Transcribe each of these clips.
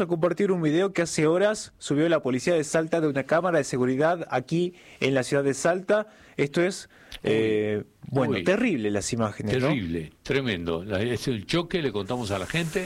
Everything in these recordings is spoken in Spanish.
a compartir un video que hace horas subió la policía de Salta de una cámara de seguridad aquí en la ciudad de Salta. Esto es, terrible las imágenes, terrible, ¿no? Tremendo. Es el choque, le contamos a la gente,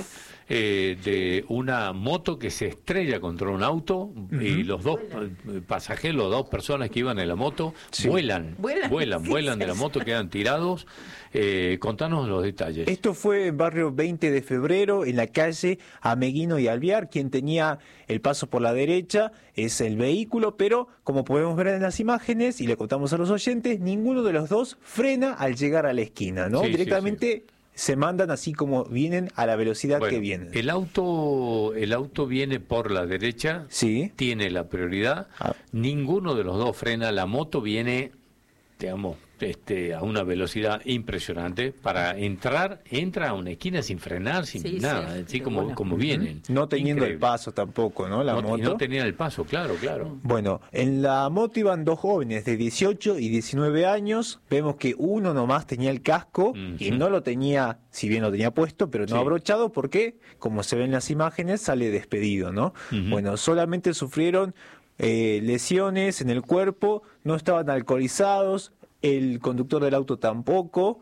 de una moto que se estrella contra un auto y los dos pasajeros, las dos personas que iban en la moto, vuelan de la moto, quedan tirados. Contanos los detalles. Esto fue en barrio 20 de febrero, en la calle Ameguino y Alvear. Quien tenía el paso por la derecha es el vehículo, pero como podemos ver en las imágenes, y le contamos a los oyentes, ninguno de los dos frena al llegar a la esquina, ¿no? Directamente se mandan así como vienen, a la velocidad que vienen. El auto viene por la derecha, tiene la prioridad, ninguno de los dos frena, la moto viene, digamos, a una velocidad impresionante para entra a una esquina sin frenar, sin nada, así como vienen. No teniendo el paso tampoco, ¿no? La moto. No tenían el paso, claro. Bueno, en la moto iban dos jóvenes de 18 y 19 años. Vemos que uno nomás tenía el casco y no lo tenía, si bien lo tenía puesto, pero no abrochado, porque, como se ven en las imágenes, sale despedido, ¿no? Bueno, solamente sufrieron lesiones en el cuerpo, no estaban alcoholizados, el conductor del auto tampoco.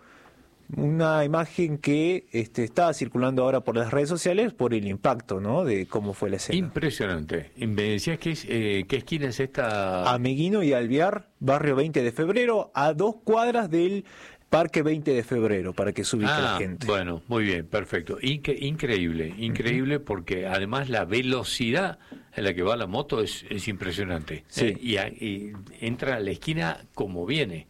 Una imagen que está circulando ahora por las redes sociales por el impacto, ¿no? De cómo fue la escena. Impresionante. Me decías ¿qué esquina es esta? Ameguino y Alvear, barrio 20 de febrero, a 2 cuadras del Parque 20 de febrero, para que se ubique la gente. Bueno, muy bien, perfecto. Increíble, porque además la velocidad en la que va la moto es impresionante. Y entra a la esquina como viene.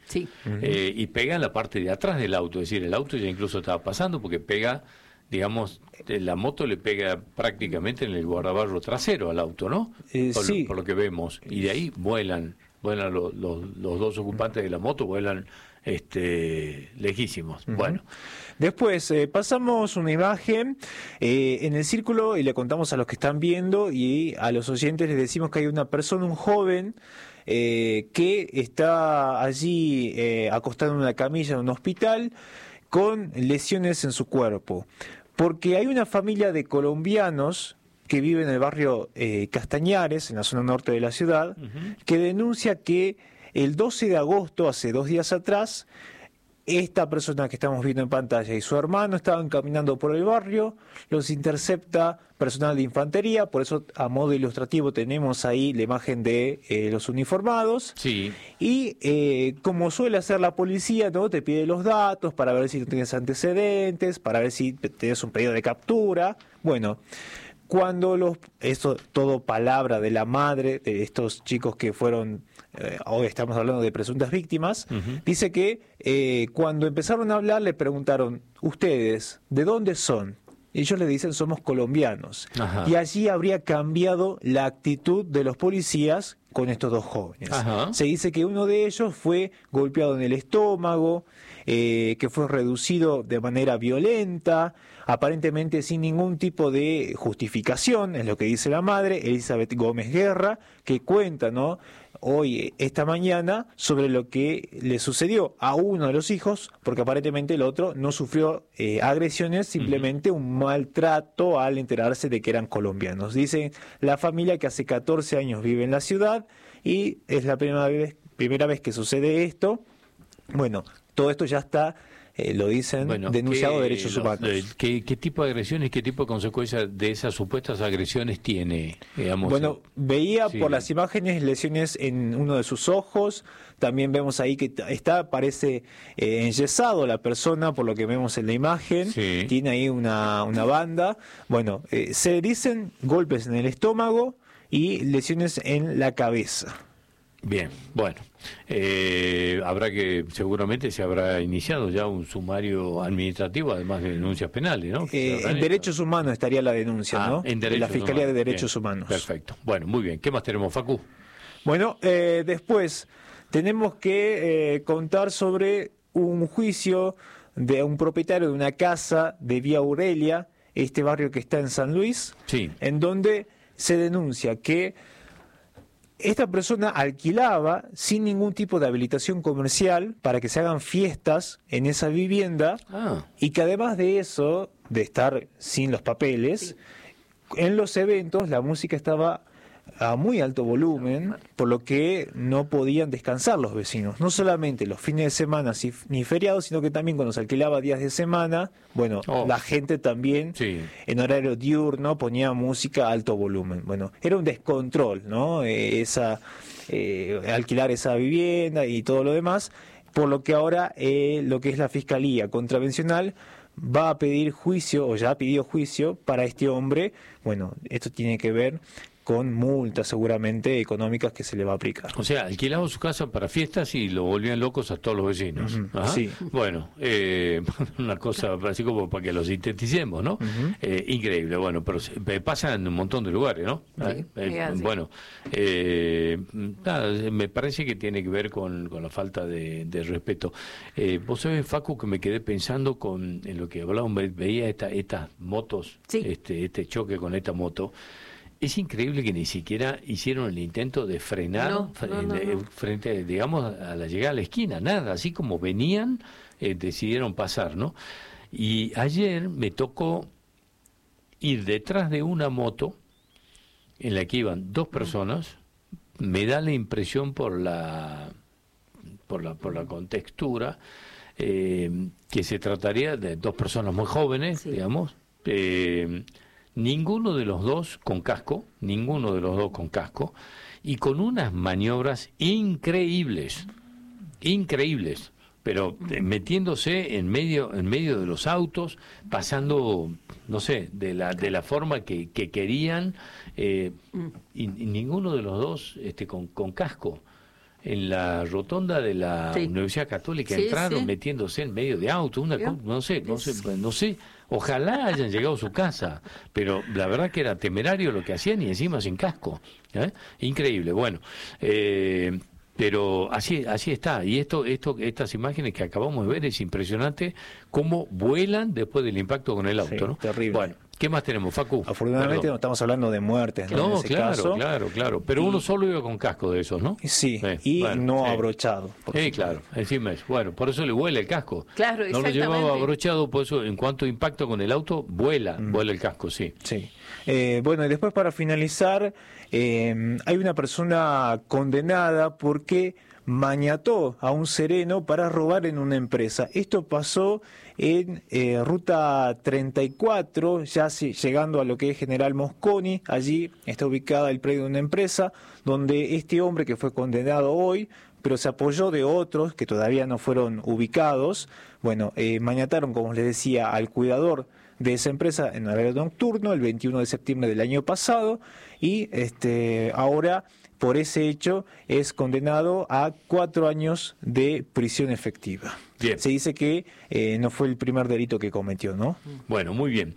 Y pega en la parte de atrás del auto, es decir, el auto ya incluso estaba pasando porque pega, digamos, la moto le pega prácticamente en el guardabarro trasero al auto, ¿no? Por lo que vemos. Y de ahí vuelan los dos ocupantes de la moto, vuelan lejísimos. Bueno, después pasamos una imagen en el círculo y le contamos a los que están viendo y a los oyentes les decimos que hay una persona, un joven que está allí acostado en una camilla en un hospital con lesiones en su cuerpo, porque hay una familia de colombianos que vive en el barrio Castañares, en la zona norte de la ciudad, que denuncia que el 12 de agosto, hace 2 días atrás, esta persona que estamos viendo en pantalla y su hermano estaban caminando por el barrio, los intercepta personal de infantería, por eso a modo ilustrativo tenemos ahí la imagen de los uniformados. Y como suele hacer la policía, ¿no? Te pide los datos para ver si no tienes antecedentes, para ver si tienes un pedido de captura. Bueno, cuando esto todo palabra de la madre de estos chicos que fueron, hoy estamos hablando de presuntas víctimas, dice que cuando empezaron a hablar le preguntaron, ¿ustedes de dónde son? Y ellos le dicen, somos colombianos. Y allí habría cambiado la actitud de los policías con estos dos jóvenes. Se dice que uno de ellos fue golpeado en el estómago, que fue reducido de manera violenta, aparentemente sin ningún tipo de justificación, es lo que dice la madre, Elizabeth Gómez Guerra, que cuenta, ¿no?, hoy, esta mañana, sobre lo que le sucedió a uno de los hijos, porque aparentemente el otro no sufrió agresiones, simplemente un maltrato al enterarse de que eran colombianos. Dice la familia que hace 14 años vive en la ciudad y es la primera vez que sucede esto. Bueno, todo esto ya está, lo dicen, denunciado de derechos humanos. ¿Qué tipo de agresiones, qué tipo de consecuencias de esas supuestas agresiones tiene? Digamos, bueno, veía por las imágenes lesiones en uno de sus ojos, también vemos ahí que parece enyesado la persona, por lo que vemos en la imagen, tiene ahí una banda. Bueno, se dicen golpes en el estómago y lesiones en la cabeza. Bien, bueno, seguramente se habrá iniciado ya un sumario administrativo, además de denuncias penales, ¿no? En derechos humanos estaría la denuncia, ¿no? En de la Fiscalía de Derechos Humanos. Perfecto. Bueno, muy bien. ¿Qué más tenemos, Facu? Bueno, después tenemos que contar sobre un juicio de un propietario de una casa de Vía Aurelia, este barrio que está en San Luis, en donde se denuncia que esta persona alquilaba sin ningún tipo de habilitación comercial para que se hagan fiestas en esa vivienda y que además de eso, de estar sin los papeles, en los eventos la música estaba a muy alto volumen, por lo que no podían descansar los vecinos, no solamente los fines de semana ni feriados, sino que también cuando se alquilaba días de semana, bueno, la gente también en horario diurno ponía música a alto volumen. Bueno, era un descontrol, ¿no? Alquilar esa vivienda y todo lo demás, por lo que ahora lo que es la Fiscalía Contravencional va a pedir juicio, o ya ha pedido juicio para este hombre. Bueno, esto tiene que ver con multas seguramente económicas que se le va a aplicar. O sea, alquilaba su casa para fiestas y lo volvían locos a todos los vecinos. Sí. Bueno, una cosa así como para que lo sinteticemos, ¿no? Increíble, bueno, pero pasa en un montón de lugares, ¿no? Sí, bueno, nada, me parece que tiene que ver con la falta de respeto. Vos sabés, Facu, que me quedé pensando en lo que hablábamos, veía estas motos, este choque con esta moto. Es increíble que ni siquiera hicieron el intento de frenar frente, digamos, a la llegada a la esquina, nada, así como venían, decidieron pasar, ¿no? Y ayer me tocó ir detrás de una moto en la que iban dos personas. Me da la impresión por la contextura que se trataría de dos personas muy jóvenes, digamos. Ninguno de los dos con casco, y con unas maniobras increíbles, pero metiéndose en medio de los autos, pasando, no sé, de la forma que querían, y ninguno de los dos con casco. En la rotonda de la Universidad Católica entraron metiéndose en medio de autos, no sé, ojalá hayan llegado a su casa, pero la verdad que era temerario lo que hacían y encima sin casco, increíble. Bueno, pero así está, y estas imágenes que acabamos de ver es impresionante cómo vuelan después del impacto con el auto, ¿no? Terrible. Bueno, ¿qué más tenemos, Facu? Afortunadamente no estamos hablando de muertes, ¿no? En ese caso. Claro. Pero uno solo iba con casco de esos, ¿no? Sí, no abrochado. Claro, encima es. Bueno, por eso le vuela el casco. Claro, no lo llevaba abrochado, por eso en cuanto impacto con el auto, vuela el casco, sí. Sí. Bueno, y después para finalizar, hay una persona condenada porque maniató a un sereno para robar en una empresa. Esto pasó en ruta 34, ya llegando a lo que es General Mosconi. Allí está ubicada el predio de una empresa donde este hombre que fue condenado hoy, pero se apoyó de otros que todavía no fueron ubicados. Bueno, maniataron, como les decía, al cuidador de esa empresa en horario nocturno el 21 de septiembre del año pasado, y ahora por ese hecho es condenado a 4 años de prisión efectiva. Bien. Se dice que no fue el primer delito que cometió, ¿no? Bueno, muy bien.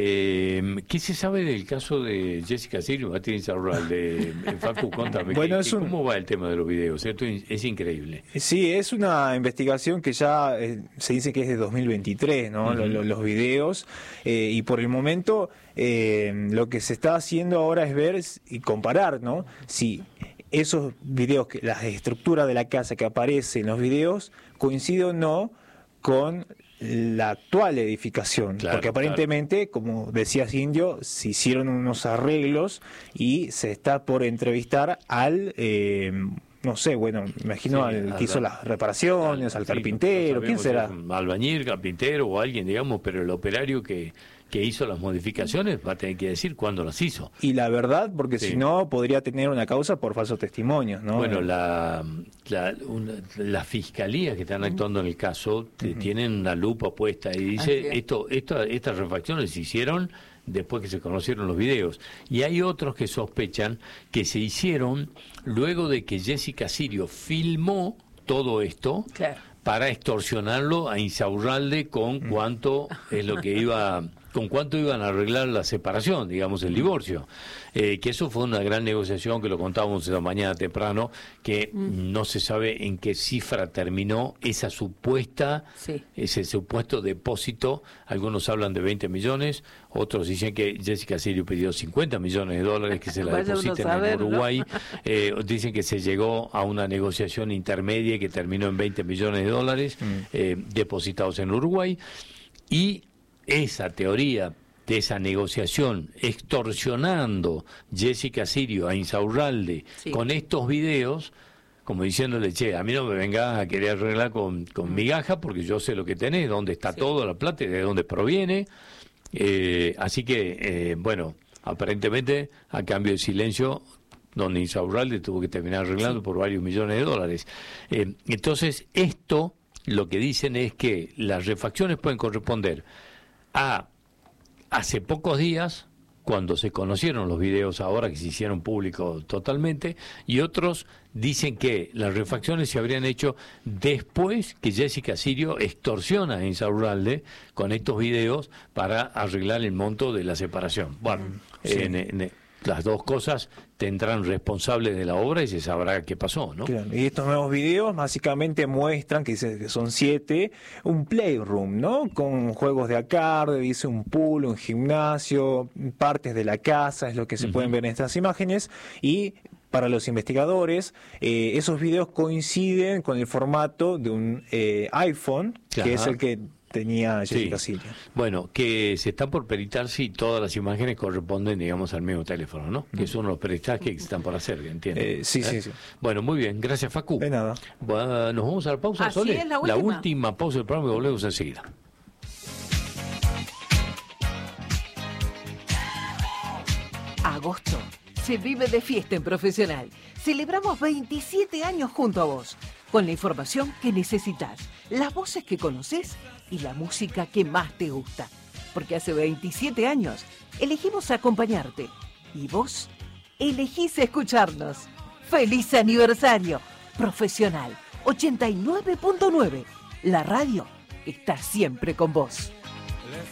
¿Qué se sabe del caso de Jessica Sirio, Martín Sarral, de Facu? Contame, bueno, ¿cómo va el tema de los videos? Esto es increíble. Sí, es una investigación que ya se dice que es de 2023, ¿no? Los videos, y por el momento lo que se está haciendo ahora es ver y comparar, ¿no? Si esos videos, la estructura de la casa que aparece en los videos coincide o no con la actual edificación, porque aparentemente, como decías, Indio, se hicieron unos arreglos y se está por entrevistar al no sé, bueno, me imagino al que hizo las reparaciones, al carpintero, ¿quién será? Albañil, carpintero o alguien, digamos, pero el operario que hizo las modificaciones va a tener que decir cuándo las hizo. Y la verdad, porque si no, podría tener una causa por falsos testimonios, ¿no? Bueno, la fiscalía que están actuando en el caso tienen una lupa puesta y dice, estas refacciones se hicieron después que se conocieron los videos. Y hay otros que sospechan que se hicieron luego de que Jessica Sirio filmó todo esto para extorsionarlo a Insaurralde con cuánto es lo que con cuánto iban a arreglar la separación, digamos, el divorcio. Que eso fue una gran negociación, que lo contábamos esta mañana temprano, que no se sabe en qué cifra terminó ese supuesto depósito. Algunos hablan de 20 millones, otros dicen que Jessica Sirio pidió $50 millones que se la depositen en Uruguay. ¿No? Dicen que se llegó a una negociación intermedia que terminó en $20 millones depositados en Uruguay. Y esa teoría de esa negociación, extorsionando Jessica Sirio a Insaurralde con estos videos, como diciéndole, che, a mí no me vengas a querer arreglar con migaja, porque yo sé lo que tenés, dónde está todo, la plata y de dónde proviene. Así que, bueno, aparentemente, a cambio de silencio, don Insaurralde tuvo que terminar arreglando por varios millones de dólares. Entonces, esto, lo que dicen es que las refacciones pueden corresponder a hace pocos días, cuando se conocieron los videos ahora que se hicieron públicos totalmente, y otros dicen que las refacciones se habrían hecho después que Jessica Sirio extorsiona a Insaurralde con estos videos para arreglar el monto de la separación. Bueno, las dos cosas tendrán responsables de la obra y se sabrá qué pasó, ¿no? Claro. Y estos nuevos videos básicamente muestran, que son 7, un playroom, ¿no? Con juegos de arcade, dice un pool, un gimnasio, partes de la casa, es lo que se pueden ver en estas imágenes. Y para los investigadores, esos videos coinciden con el formato de un iPhone, que es el que tenía Jessica Sirio. Bueno, que se está por peritar si todas las imágenes corresponden, digamos, al mismo teléfono, ¿no? Que es uno de los peritajes que están por hacer, entiendo. Sí. Bueno, muy bien, gracias, Facu. De nada. Bueno, nos vamos a la pausa, Así Sole. es, la última pausa del programa y volvemos enseguida. Agosto se vive de fiesta en Profesional. Celebramos 27 años junto a vos, con la información que necesitas, las voces que conoces y la música que más te gusta. Porque hace 27 años elegimos acompañarte y vos elegís escucharnos. ¡Feliz aniversario! Profesional 89.9, la radio está siempre con vos.